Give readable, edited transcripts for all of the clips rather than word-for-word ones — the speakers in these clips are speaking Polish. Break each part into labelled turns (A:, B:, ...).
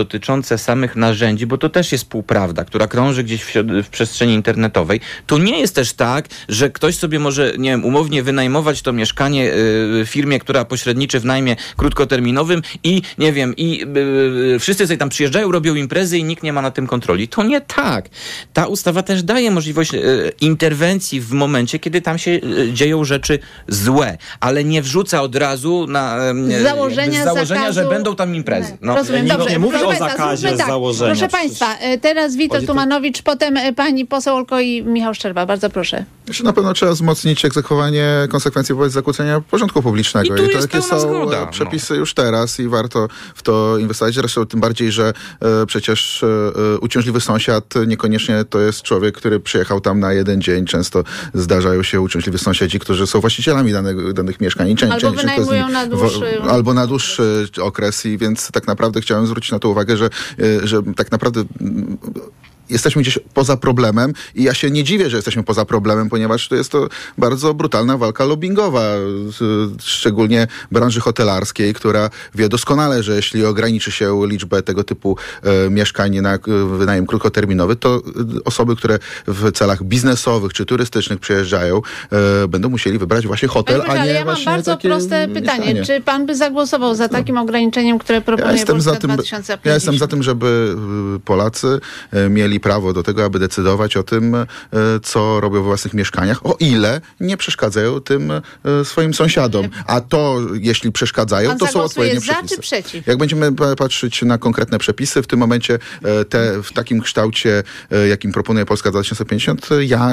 A: dotyczące samych narzędzi, bo to też jest półprawda, która krąży gdzieś w przestrzeni internetowej. To nie jest też tak, że ktoś sobie może, nie wiem, umownie wynajmować to mieszkanie firmie, która pośredniczy w najmie krótkoterminowym i, nie wiem, wszyscy sobie tam przyjeżdżają, robią imprezy i nikt nie ma na tym kontroli. To nie tak. Ta ustawa też daje możliwość interwencji w momencie, kiedy tam się dzieją rzeczy złe, ale nie wrzuca od razu na założenia, że będą tam imprezy.
B: No. Rozumiem. Dobrze, nie mówi o zakazie z założenia. Proszę Państwa, teraz Witold Tumanowicz, potem pani poseł Olko i Michał Szczerba. Bardzo proszę.
C: Jeszcze na pewno trzeba wzmocnić egzekwowanie konsekwencji wobec zakłócenia porządku publicznego.
A: I takie są zgoda,
C: przepisy już teraz i warto w to inwestować. Zresztą tym bardziej, że przecież uciążliwy sąsiad niekoniecznie to jest człowiek, który przyjechał tam na jeden dzień. Często zdarzają się uciążliwi sąsiedzi, którzy są właścicielami danych mieszkań.
B: Albo wynajmują na dłuższy...
C: Albo na dłuższy okres i więc tak naprawdę chciałem zwrócić na to uwagę, że tak naprawdę jesteśmy gdzieś poza problemem i ja się nie dziwię, że jesteśmy poza problemem, ponieważ to jest to bardzo brutalna walka lobbingowa, szczególnie branży hotelarskiej, która wie doskonale, że jeśli ograniczy się liczbę tego typu mieszkań na wynajem krótkoterminowy, to osoby, które w celach biznesowych czy turystycznych przyjeżdżają, będą musieli wybrać właśnie hotel, a nie
B: ja mam bardzo proste pytanie. Czy pan by zagłosował za takim ograniczeniem, które proponuje Polska 2050?
C: Ja jestem za tym, żeby Polacy mieli prawo do tego, aby decydować o tym, co robią we własnych mieszkaniach, o ile nie przeszkadzają tym swoim sąsiadom. A to, jeśli przeszkadzają, to są odpowiednie przepisy.
B: Za czy przeciw?
C: Jak będziemy patrzeć na konkretne przepisy, w tym momencie w takim kształcie, jakim proponuje Polska 2050,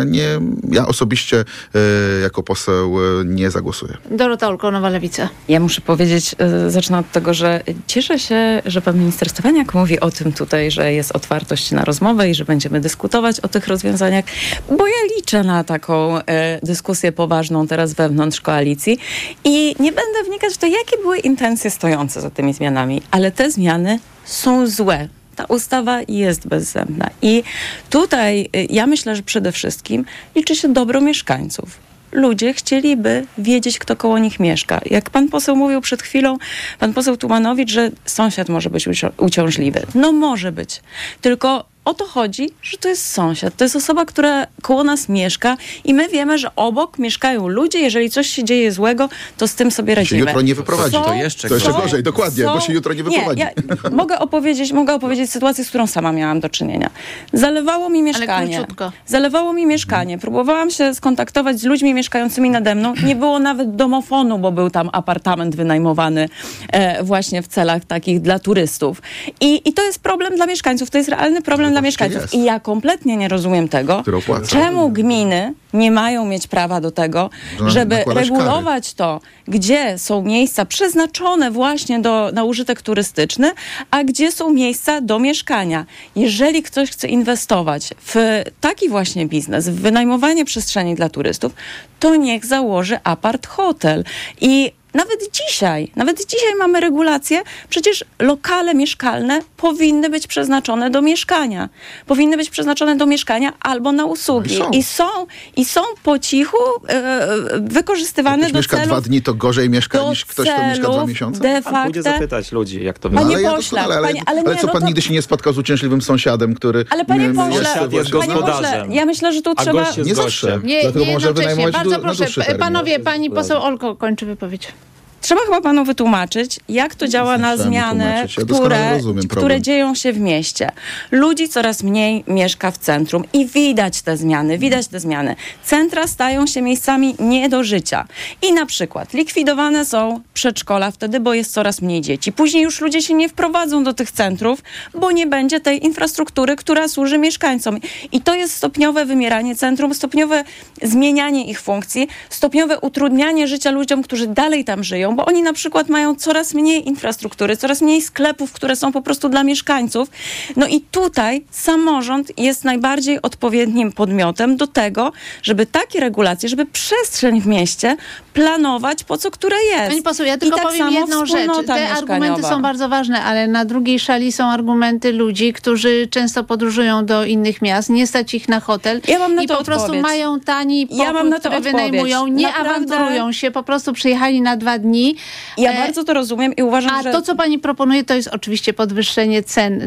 C: ja osobiście jako poseł nie zagłosuję.
B: Dorota Olko, Nowa Lewica.
D: Ja muszę powiedzieć, zacznę od tego, że cieszę się, że pan minister Stefaniak mówi o tym tutaj, że jest otwartość na rozmowę i że będziemy dyskutować o tych rozwiązaniach, bo ja liczę na taką dyskusję poważną teraz wewnątrz koalicji i nie będę wnikać w to, jakie były intencje stojące za tymi zmianami, ale te zmiany są złe. Ta ustawa jest bezzębna i tutaj ja myślę, że przede wszystkim liczy się dobro mieszkańców. Ludzie chcieliby wiedzieć, kto koło nich mieszka. Jak pan poseł mówił przed chwilą, pan poseł Tumanowicz, że sąsiad może być uciążliwy. No może być. Tylko o to chodzi, że to jest sąsiad. To jest osoba, która koło nas mieszka i my wiemy, że obok mieszkają ludzie. Jeżeli coś się dzieje złego, to z tym sobie radzimy.
C: Się jutro nie wyprowadzi.
A: To jeszcze
C: gorzej, dokładnie, bo się jutro nie wyprowadzi.
D: Ja mogę opowiedzieć sytuację, z którą sama miałam do czynienia. Zalewało mi mieszkanie. Próbowałam się skontaktować z ludźmi mieszkającymi nade mną. Nie było nawet domofonu, bo był tam apartament wynajmowany właśnie w celach takich dla turystów. I to jest problem dla mieszkańców. To jest realny problem dla mieszkańców. I ja kompletnie nie rozumiem tego, czemu gminy nie mają mieć prawa do tego, żeby regulować to, gdzie są miejsca przeznaczone właśnie na użytek turystyczny, a gdzie są miejsca do mieszkania. Jeżeli ktoś chce inwestować w taki właśnie biznes, w wynajmowanie przestrzeni dla turystów, to niech założy apart-hotel. I nawet dzisiaj mamy regulacje, przecież lokale mieszkalne powinny być przeznaczone do mieszkania. Powinny być przeznaczone do mieszkania albo na usługi. I są po cichu wykorzystywane
C: jak
D: do
C: mieszka
D: celów...
C: 2 dni, to gorzej mieszka niż ktoś, kto mieszka 2 miesiące?
B: Pan pójdzie zapytać ludzi, jak to
D: wygląda.
C: Panie pośle, ale co, pan nigdy się nie spotkał z uciążliwym sąsiadem, który...
D: Ale panie pośle, ja myślę, że tu trzeba...
C: Nie zawsze.
B: Dlatego może wynajmować bardzo proszę, panowie, pani poseł Olko kończy wypowiedź.
D: Trzeba chyba panu wytłumaczyć, jak to działa na zmiany, które dzieją się w mieście. Ludzi coraz mniej mieszka w centrum i widać te zmiany. Centra stają się miejscami nie do życia. I na przykład likwidowane są przedszkola wtedy, bo jest coraz mniej dzieci. Później już ludzie się nie wprowadzą do tych centrów, bo nie będzie tej infrastruktury, która służy mieszkańcom. I to jest stopniowe wymieranie centrum, stopniowe zmienianie ich funkcji, stopniowe utrudnianie życia ludziom, którzy dalej tam żyją, bo oni na przykład mają coraz mniej infrastruktury, coraz mniej sklepów, które są po prostu dla mieszkańców. No i tutaj samorząd jest najbardziej odpowiednim podmiotem do tego, żeby takie regulacje, żeby przestrzeń w mieście planować, po co które jest.
B: Pani poseł, ja tylko powiem jedną rzecz. Te argumenty są bardzo ważne, ale na drugiej szali są argumenty ludzi, którzy często podróżują do innych miast, nie stać ich na hotel i po prostu mają tani pokój, który wynajmują, nie awanturują się, po prostu przyjechali na 2 dni.
D: Ja bardzo to rozumiem i uważam, że...
B: A to, co pani proponuje, to jest oczywiście podwyższenie cen